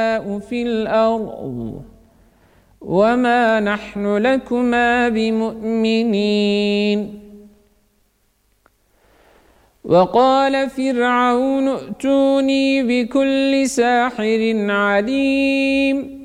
في الأرض وما نحن لكما بمؤمنين وقال فرعون ائتوني بكل ساحر عليم